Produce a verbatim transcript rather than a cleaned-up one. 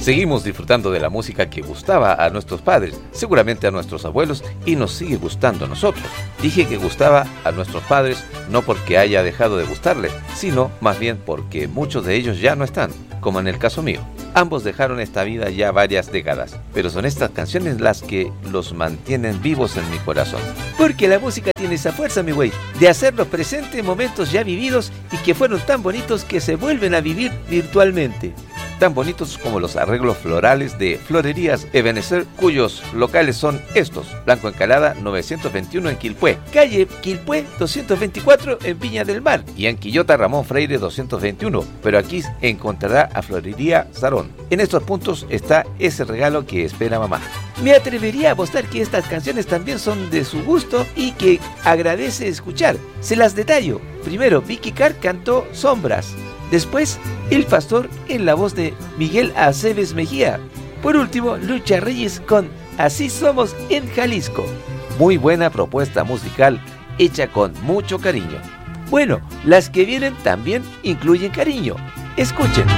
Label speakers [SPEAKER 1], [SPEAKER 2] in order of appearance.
[SPEAKER 1] Seguimos disfrutando de la música que gustaba a nuestros padres, seguramente a nuestros abuelos, y nos sigue gustando a nosotros. Dije que gustaba a nuestros padres no porque haya dejado de gustarles, sino más bien porque muchos de ellos ya no están, como en el caso mío. Ambos dejaron esta vida ya varias décadas, pero son estas canciones las que los mantienen vivos en mi corazón. Porque la música tiene esa fuerza, mi güey, de hacerlos presentes momentos ya vividos y que fueron tan bonitos que se vuelven a vivir virtualmente. Tan bonitos como los arreglos florales de Florerías Ebenezer, cuyos locales son estos: Blanco Encalada novecientos veintiuno en Quilpué, calle Quilpué doscientos veinticuatro en Viña del Mar, y en Quillota Ramón Freire doscientos veintiuno, pero aquí encontrará a Florería Sarón. En estos puntos está ese regalo que espera mamá. Me atrevería a apostar que estas canciones también son de su gusto y que agradece escuchar. Se las detallo. Primero, Vicky Carr cantó Sombras. Después, El Pastor en la voz de Miguel Aceves Mejía. Por último, Lucha Reyes con Así Somos en Jalisco. Muy buena propuesta musical, hecha con mucho cariño. Bueno, las que vienen también incluyen cariño. Escuchen.